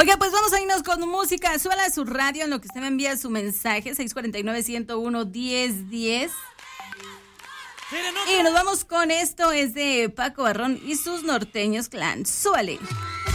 Ok, pues vamos a irnos con música. Súbala a su radio en lo que usted me envía su mensaje, 649-101-1010. Y nos vamos con esto, es de Paco Barrón y sus Norteños Clan. Súbale.